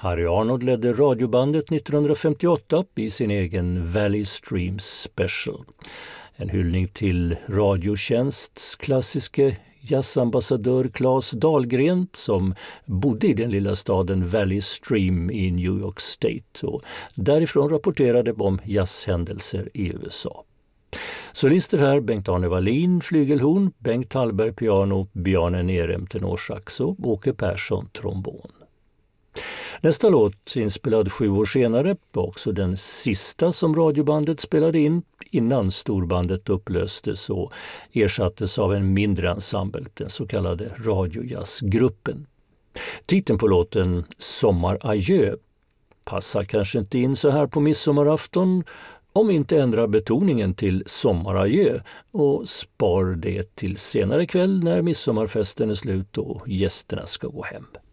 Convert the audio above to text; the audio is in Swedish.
Harry Arnold ledde radiobandet 1958 i sin egen Valley Stream Special. En hyllning till Radiotjänsts klassiske jazzambassadör Claes Dahlgren som bodde i den lilla staden Valley Stream i New York State och därifrån rapporterade om jazzhändelser i USA. Solister här: Bengt-Arne Wallin, flygelhorn, Bengt Hallberg, piano, Bjarne Nerem, tenorsax och Åke Persson, trombon. Nästa låt, inspelad 7 år senare, var också den sista som radiobandet spelade in innan storbandet upplöstes och ersattes av en mindre ensemble, den så kallade radiojazzgruppen. Titeln på låten, Sommaradjö, passar kanske inte in så här på midsommarafton om vi inte ändrar betoningen till Sommaradjö och spar det till senare kväll när midsommarfesten är slut och gästerna ska gå hem.